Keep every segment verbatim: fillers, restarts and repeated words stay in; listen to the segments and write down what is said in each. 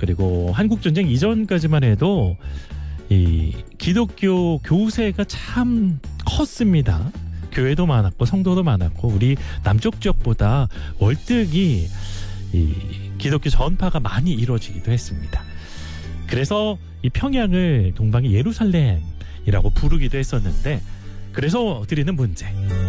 그리고 한국전쟁 이전까지만 해도 이 기독교 교세가 참 컸습니다. 교회도 많았고 성도도 많았고 우리 남쪽 지역보다 월등히 이 기독교 전파가 많이 이루어지기도 했습니다. 그래서 이 평양을 동방의 예루살렘이라고 부르기도 했었는데, 그래서 드리는 문제.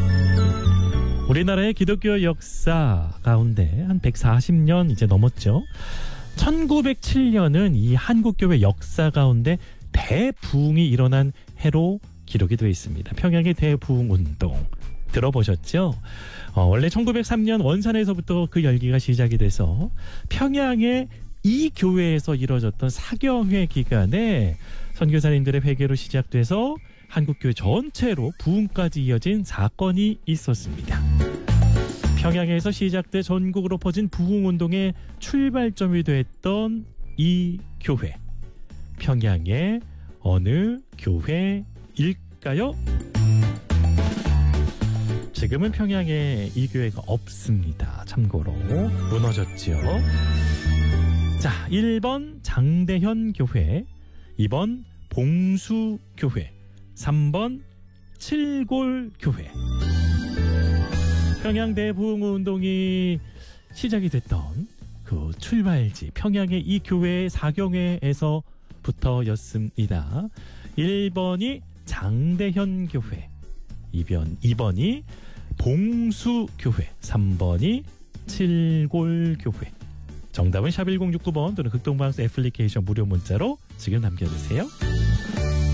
우리나라의 기독교 역사 가운데 한 백사십 년 이제 넘었죠. 천구백칠 년은 이 한국교회 역사 가운데 대부흥이 일어난 해로 기록이 되어 있습니다. 평양의 대부흥운동 들어보셨죠? 어, 원래 천구백삼 년 원산에서부터 그 열기가 시작이 돼서 평양의 이 교회에서 이뤄졌던 사경회 기간에 선교사님들의 회개로 시작돼서 한국교회 전체로 부흥까지 이어진 사건이 있었습니다. 평양에서 시작돼 전국으로 퍼진 부흥운동의 출발점이 됐던 이 교회, 평양의 어느 교회일까요? 지금은 평양에 이 교회가 없습니다. 참고로 무너졌죠. 자, 일 번 장대현 교회, 이 번 봉수 교회, 삼 번 칠골 교회. 평양 대부흥운동이 시작이 됐던 그 출발지 평양의 이 교회 사경회에서부터였습니다. 일 번이 장대현 교회, 이 번, 이 번이 봉수 교회, 삼 번이 칠골 교회. 정답은 샵 일공육구 번 또는 극동방송 애플리케이션 무료 문자로 지금 남겨주세요.